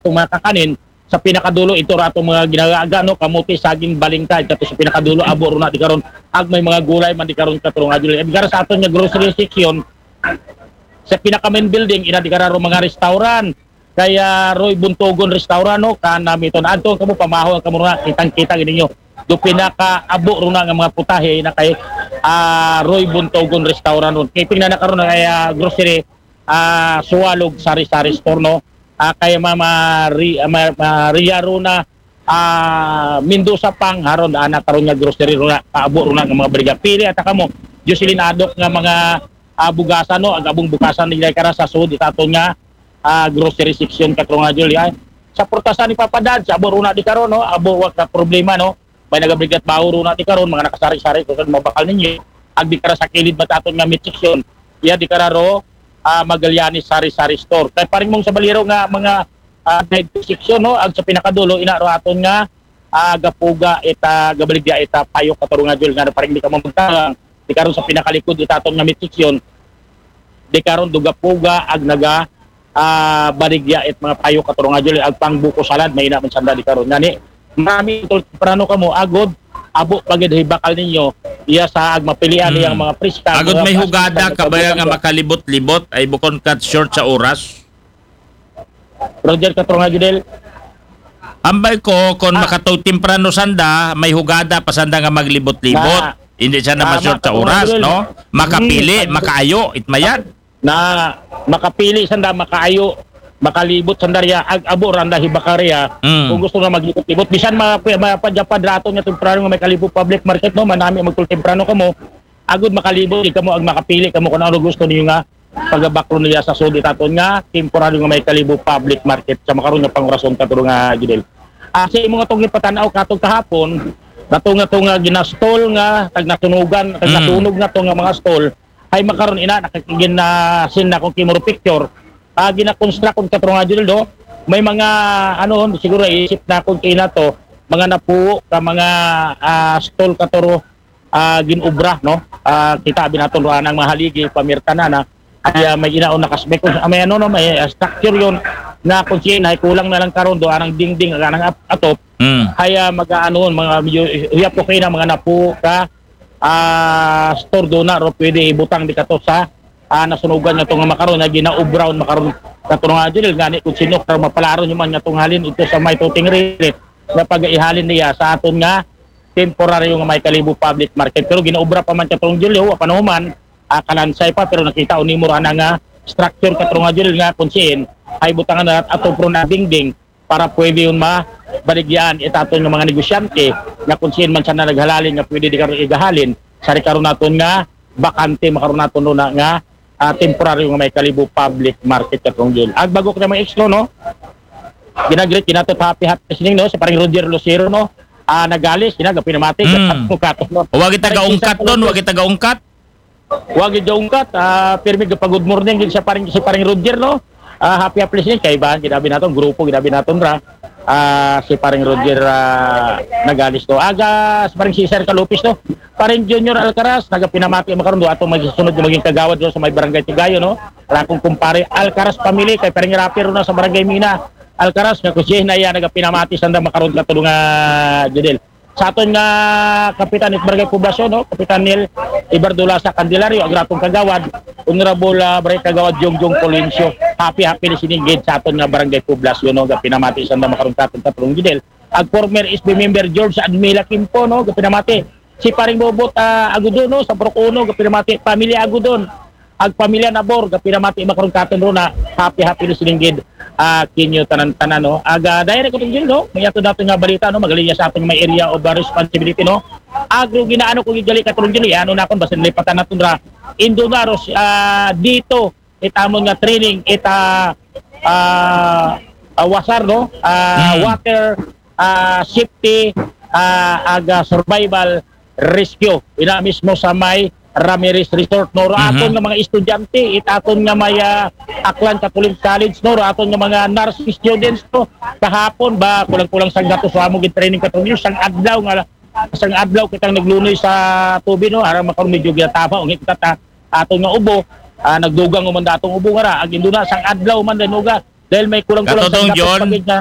itong mga kakanin sa pinakadulo ito ratong mga ginagaga no kamuti saging balingkay kato sa pinakadulo abo na di karon ag may mga gulay man di karon katurong adyo di sa aton nga grocery section sa pinaka main building ina di kararo mga restaurant kaya Roy Buntogon restaurant no kanami ton adto kamo pamahaw kamo na kitang-kita ninyo do pinaka abo runa nga mga putahe na kay Roy Buntogon restaurant ron kay tingnan na karon na kaya grocery Suwalog sari-sari store no kaya Maria Runa Mendoza pang haron ana karon nga grocery runa kaabo runa nga mga briga pili at kamo Jocelyn Adok nga mga bugasan no ang abong bugasan nila kara sa sud itaton nga grocery section katrong nga Julia sa portasan ni Papadad sa abo runa di karon no abo wag ka problema no may nagabrigat bawo runa di karon mga nakasari-sari kung mabakal ninyo ag di kara sa kilid mataton nga meat section iya di kararo Magallanes sari-sari store. Kay paring mong sa baliro nga mga section no ag sa pinakadulo inaro aton nga gapuga eta gabaligya eta payo katurong nga jul nga paring di ka mamagtangang di karon sa pinakalikod itaton nga section di karon dugapuga ag naga baligya et mga payo katurong nga jul ag pangbuko salad may ina man sanda di karon ngani marami prano kamo agod abo pagid hibakal ninyo iya sa ag mapilian niyang mga priska agud may hugada kabaya nga makalibot-libot ay bukon cut short sa oras Roger katrong Judel ambay ko kon makataw temprano sanda may hugada pa sanda nga maglibot-libot hindi siya na ma-short sa oras no makapili makaayo itmayad na makapili sanda makaayo makalibot sandarya ag abo randa hibakarya kung gusto nga maglibot-libot bisan mapadjapad rato nga temprano nga may kalibot public market no manami magtul temprano kamo agud makalibot di kamo ag makapili kamo kun ano gusto niyo nga pagabakro niya sa sud itaton nga temporary nga may kalibot public market sa makaron nga pangrason katurong nga Judel sa imo nga tong ipatanaw katong kahapon natong nga ginastol nga tag natunugan tag natunog nga tong nga mga stall ay makaron ina nakikigin na sin na kung kimuro picture gina-construct kung katrong nga Judel do may mga ano siguro isip na kung kina to mga napuo ka mga stall katuro ginubra no kita binaton ro anang mahaligi pamirtanan na ay may ginaon na kasbek may ano no may structure yon na kung sino ay kulang na lang karon do anang dingding anang atop kaya mag-ano mga uyap ko kay na mga napuo ka store do na ro pwede ibutang di kato sa nasunugan nga itong makaroon na ginaubrawn makaroon katong nga Judel gani kung sino karon mapalaron yung man nga itong halin ito sa may tuting rate na pag-ihalin niya sa aton nga temporary yung may kalibo public market pero ginaubra pa man katong Judel panuman kalansay pa pero nakita unimo ra nga structure katong nga Judel nga kung sin ay butangan na ato pro na dingding para pwede yun mabaligyan itaton ng mga negosyante nga kung sin man siya na naghalalin nga pwede di karon igahalin sari karon naton nga bakante makaroon naton na nga temporary nga may kalibo public market katong Judel. Ag bago ko na may extra no. Ginagreet kinato happy listening no sa paring Roger Lucero no. Nagalis kinaga pinamati kat kato no. Wag kita gaungkat don, wag kita gaungkat. Wag kita gaungkat pirmi ga good morning din sa paring Roger no. Happy listening kay ba ginabi naton grupo ginabi naton ra. Si paring Roger Nagalis to aga si paring Cesar Calupis no paring Junior Alcaraz naga pinamati makaron do atong magsunod yung maging kagawad do sa may barangay Tigayo no ala kong kumpare Alcaraz family kay paring rapper na sa barangay Mina Alcaraz nga kusihin na yan naga pinamati sanda makaron katulong nga Judel sa aton nga kapitan at barangay poblasyon no Kapitan Neil Ibardula sa Candelario ang ratong kagawad honorable barangay kagawad Jongjong Colencio happy listening gate sa aton nga barangay poblasyon no ga pinamati sanda makaron katulong Judel ag former SB member George Admila Kimpo no ga pinamati si paring Bobot Agudon no sa Procono ga pinamati pamilya Agudon ag pamilya Nabor ga pinamati makaron katulong na happy listening gate kinyo tanan-tanan no aga direct ko tung no may ato dato nga balita no magaling sa atong may area of responsibility no agro ginaano ko gigali katulong dili ano na kon basta lipatan naton ra Indonaros dito itamon nga training wasar no water safety aga survival rescue ina mismo sa may Ramirez Resort no aton nga mga estudyante aton nga may Aklan Catholic College no aton nga mga nurse students no kahapon ba kulang-kulang sang gatos amo gid training katong sang adlaw kitang naglunoy sa tubi no aron makaron medyo ginatapa ungit kita aton nga ubo nagdugang man datong ubo nga ra ag induna sang adlaw man danuga Dahil may kulang-kulang Katotong dapat John, pagid na